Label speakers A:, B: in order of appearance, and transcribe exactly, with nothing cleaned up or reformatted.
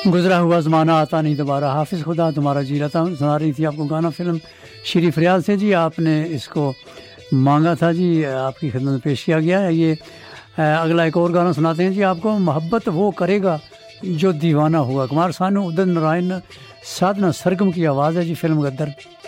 A: गुजरा हुआ ज़माना आता नहीं दोबारा, हाफिज़ खुदा तुम्हारा जी लता सुना रही थी आपको गाना फ़िल्म श्री फरियाद से जी। आपने इसको मांगा था जी, आपकी खिदमत में पेश किया गया है। ये अगला एक और गाना सुनाते हैं जी आपको, मोहब्बत वो करेगा जो दीवाना हुआ। कुमार सानू, उदित नारायण, साधना सरगम की आवाज़ है जी, फिल्म गद्दर।